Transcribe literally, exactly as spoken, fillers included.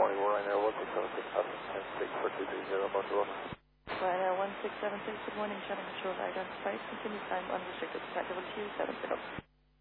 morning, Ryanair one six seven six, ten six for two three zero, about to run. Ryanair one six seven six, good morning, Channel Control, identified, continue time unrestricted, flight level two seven zero.